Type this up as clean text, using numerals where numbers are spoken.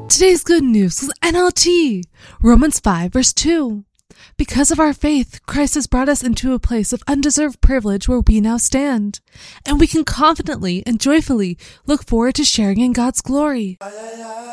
Today's good news is NLT, Romans 5, verse 2. Because of our faith, Christ has brought us into a place of undeserved privilege where we now stand, and we can confidently and joyfully look forward to sharing in God's glory.